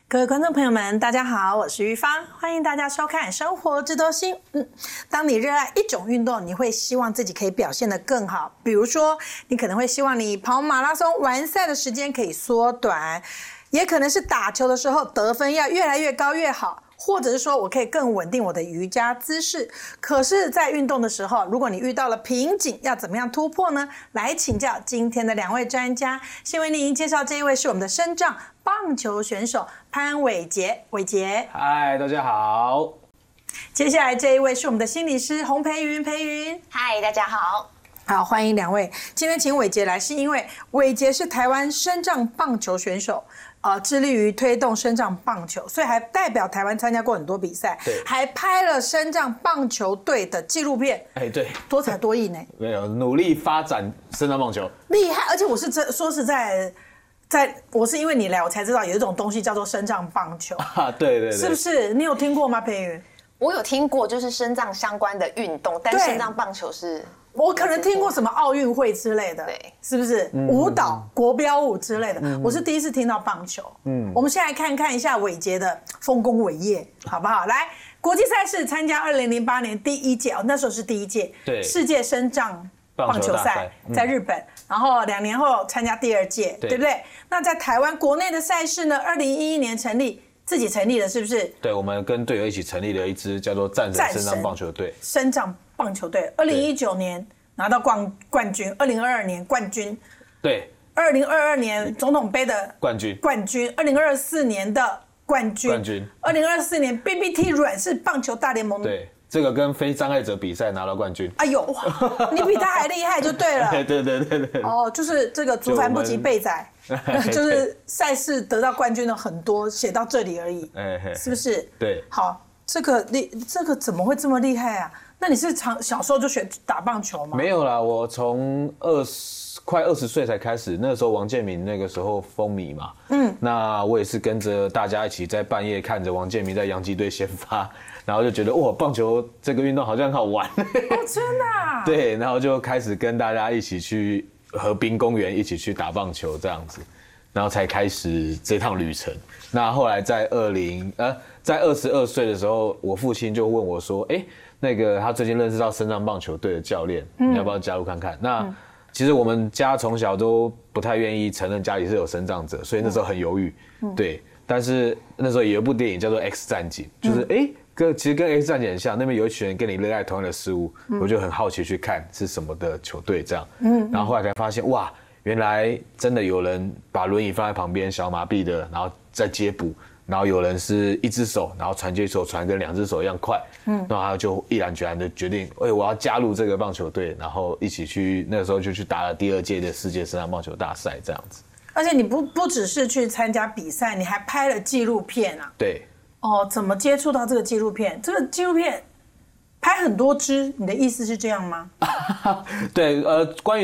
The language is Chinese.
各位观众朋友们，大家好，我是玉芳，欢迎大家收看《生活智多星》。当你热爱一种运动，你会希望自己可以表现得更好。比如说，你可能会希望你跑马拉松完赛的时间可以缩短，也可能是打球的时候得分要越来越高越好。或者是说我可以更稳定我的瑜伽姿势。可是在运动的时候，如果你遇到了瓶颈，要怎么样突破呢？来请教今天的2位专家。先为您介绍这一位是我们的身障棒球选手潘伟杰，伟杰。 嗨，大家好。 接下来这一位是我们的心理师洪培云，培云。 嗨，大家好。 好，欢迎2位。今天请伟杰来，是因为伟杰是台湾身障棒球选手，致力于推动身障棒球，所以还代表台湾参加过很多比赛， 对， 还拍了身障棒球队的纪录片。 对， 多才多艺呢。 没有努力发展身障棒球， 厉害。而且我是说实在，我是因为你来，我才知道有一种东西叫做身障棒球。 对， 是不是？你有听过吗，培云？ 我有听过，就是身障相关的运动，但身障棒球是。 我可能听过什么奥运会之类的， 对， 是不是？舞蹈、国标舞之类的，我是第一次听到棒球。我们现在看一下伟杰的丰功伟业，好不好？来，国际赛事参加2008年第1届，那时候是第1届， 对， 世界身障棒球赛在日本，然后2年后参加第2届，对不对？那在台湾国内的赛事呢？2011年成立。自己成立的，是不是？ 对，我们跟队友一起成立了一支叫做战神身障棒球队。 身障棒球队，2019年拿到冠军，2022年冠军， 对 ，2022年总统杯的冠军，2024年的冠军，2024年 BBT 软式棒球大联盟。 对。这个跟非障碍者比赛拿到冠军。 哎呦哇，你比他还厉害就对了。 对。 哦，就是这个竹凡不及被宰，就是赛事得到冠军的很多，写到这里而已，是不是？ 对。 好，这个怎么会这么厉害啊？那你是小时候就学打棒球吗？ 没有啦，我从快20岁才开始，那个时候王建民那个时候风靡嘛，那我也是跟着大家一起在半夜看着王建民在洋基队先发。然后就觉得哇，棒球这个运动好像很好玩。 真的啊？ 对，然后就开始跟大家一起去河滨公园一起去打棒球这样子，然后才开始这趟旅程。那后来在22岁的时候，我父亲就问我说：“那个他最近认识到身障棒球队的教练，你要不要加入看看？”那其实我们家从小都不太愿意承认家里是有身障者，所以那时候很犹豫。对，但是那时候有一部电影叫做《X 战警》，就是其实跟 X 战警很像，那边有一群人跟你热爱同样的事物，我就很好奇去看是什么的球队这样。然后后来才发现，哇，原来真的有人把轮椅放在旁边，小麻痹的，然后再接捕，然后有人是1只手，然后传接球传跟2只手一样快。然后他就毅然决然的决定，我要加入这个棒球队，然后一起去，那个时候就去打了第2届的世界身障棒球大赛这样子。 而且你不只是去参加比赛，你还拍了纪录片啊？ 对。 怎么接触到这个纪录片？这个纪录片拍很多支，你的意思是这样吗？ 对，关于